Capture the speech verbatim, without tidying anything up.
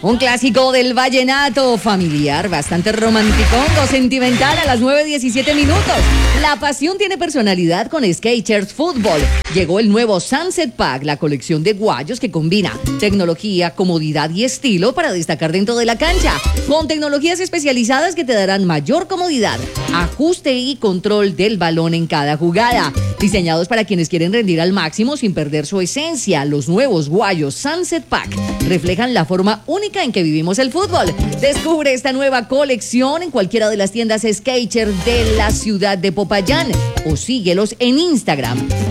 Un clásico del vallenato familiar, bastante romántico, sentimental a las nueve diecisiete minutos. La pasión tiene personalidad con Skechers Fútbol. Llegó el nuevo Sunset Pack, la colección de guayos que combina tecnología, comodidad y estilo para destacar dentro de la cancha. Con tecnologías especializadas que te darán mayor comodidad, ajuste y control del balón en cada jugada. Diseñados para quienes quieren rendir al máximo sin perder su esencia, los nuevos guayos Sunset Pack reflejan la forma única en que vivimos el fútbol. Descubre esta nueva colección en cualquiera de las tiendas Skechers de la ciudad de Popayán o síguelos en Instagram